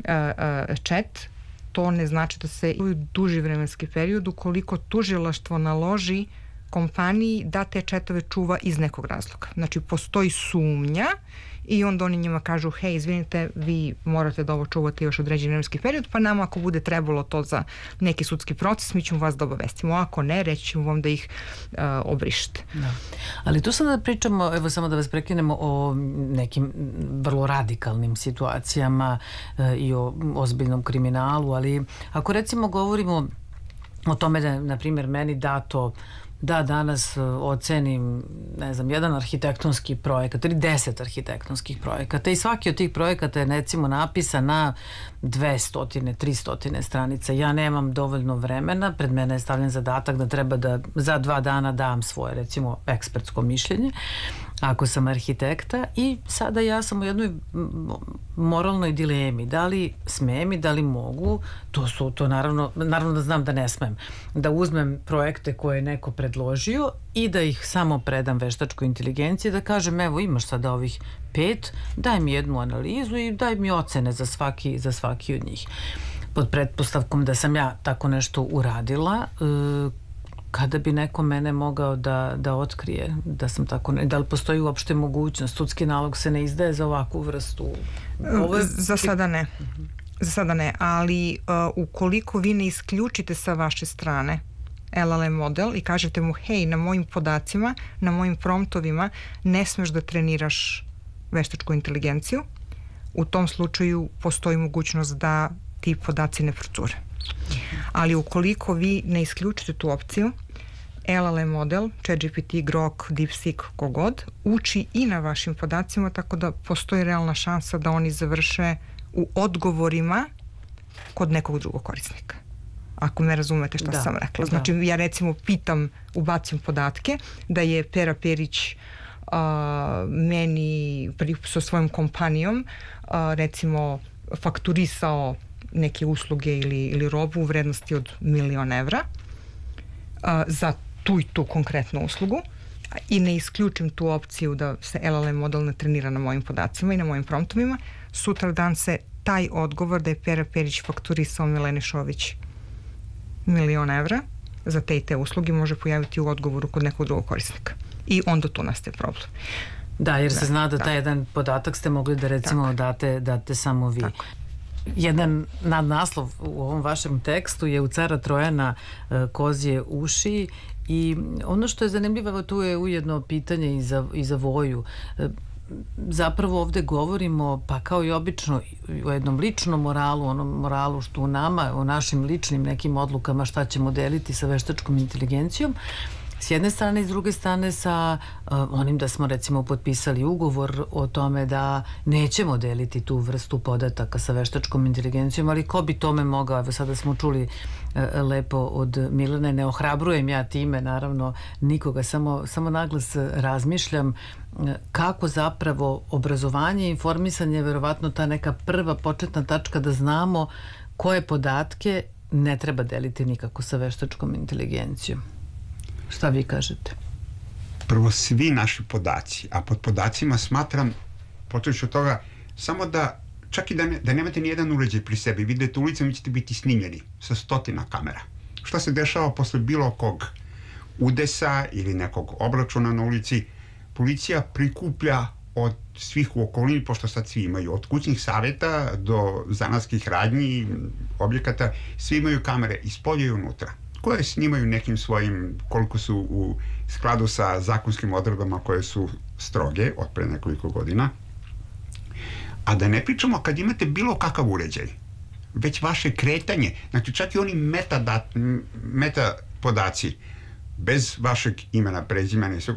chat, to ne znači da se u duži vremenski period ukoliko tužilaštvo naloži kompaniji da te chatove čuva iz nekog razloga. Znači, postoji sumnja i onda oni njima kažu, hej, izvinite, vi morate da ovo čuvate još određen vremenski period, pa nama ako bude trebalo to za neki sudski proces, mi ćemo vas da obavestimo. Ako ne, reći ćemo vam da ih obrišete. Da. Ali tu sada pričamo, evo samo da vas prekinemo, o nekim vrlo radikalnim situacijama i o ozbiljnom kriminalu, ali ako recimo govorimo o tome da, na primjer, meni dato da danas ocenim, ne znam, jedan arhitektonski projekat ili 10 arhitektonskih projekata i svaki od tih projekata je recimo napisan na 200, 300 stranica. Ja nemam dovoljno vremena, pred mene je stavljen zadatak da treba da za 2 dana dam svoje, recimo, ekspertsko mišljenje ako sam arhitekta, i sada ja sam u jednoj moralnoj dilemi, da li smem i da li mogu, to naravno da znam da ne smem, da uzmem projekte koje je neko predložio i da ih samo predam veštačkoj inteligenciji, da kažem, evo, imaš sada ovih 5, daj mi jednu analizu i daj mi ocene za svaki od njih. Pod pretpostavkom da sam ja tako nešto uradila, kada bi neko mene mogao da otkrije da sam tako, da li postoji uopšte mogućnost, sudski nalog se ne izdaje za ovakvu vrstu? Za sada ne. Za sada ne, ali ukoliko vi ne isključite sa vaše strane LLM model i kažete mu, hej, na mojim podacima, na mojim promptovima ne smeš da treniraš veštačku inteligenciju, u tom slučaju postoji mogućnost da ti podaci ne procure. Ali ukoliko vi ne isključite tu opciju, LLM model, ChatGPT, Grok, DeepSeek, kogod, uči i na vašim podacima, tako da postoji realna šansa da oni završe u odgovorima kod nekog drugog korisnika. Ako me razumete šta sam rekla. Znači, ja recimo pitam, ubacim podatke da je Pera Perić meni sa svojom kompanijom recimo fakturisao neke usluge ili robu u vrednosti od 1.000.000 evra za tu i tu konkretnu uslugu i ne isključim tu opciju da se LLM model ne trenira na mojim podacima i na mojim promptovima, sutra dan se taj odgovor da je Pera Perić fakturisao Mileni Šović 1.000.000 evra za te i te usluge može pojaviti u odgovoru kod nekog drugog korisnika. I onda tu nastaje problem. Da, jer se zna da taj jedan podatak ste mogli da recimo date samo vi. Tako. Jedan nadnaslov u ovom vašem tekstu je U cara Trojana kozje uši, i ono što je zanimljivo, tu je ujedno pitanje i za Voju. Zapravo ovde govorimo, pa kao i obično, o jednom ličnom moralu, onom moralu što u nama, o našim ličnim nekim odlukama šta ćemo deliti sa veštačkom inteligencijom, s jedne strane i s druge strane sa onim da smo recimo potpisali ugovor o tome da nećemo deliti tu vrstu podataka sa veštačkom inteligencijom, ali ko bi tome mogao? Evo sada smo čuli lepo od Milene, ne ohrabrujem ja time naravno nikoga, samo naglas razmišljam kako zapravo obrazovanje i informisanje je verovatno ta neka prva početna tačka da znamo koje podatke ne treba deliti nikako sa veštačkom inteligencijom. Šta vi kažete? Prvo, svi naši podaci, a pod podacima smatram, počeš od toga, samo da, čak i da nemate ni jedan uređaj pri sebi, vidite ulicom, vi ćete biti snimljeni sa 100 kamera. Šta se dešava posle bilo kog udesa ili nekog obračuna na ulici? Policija prikuplja od svih u okolini, pošto sad svi imaju, od kućnih saveta do zanatskih radnji, objekata, svi imaju kamere i spolja i unutra, koje snimaju nekim svojim, koliko su u skladu sa zakonskim odredbama koje su stroge od pre nekoliko godina. A da ne pričamo kad imate bilo kakav uređaj, već vaše kretanje, znači čak i oni meta podaci, bez vašeg imena, prezimena i svega,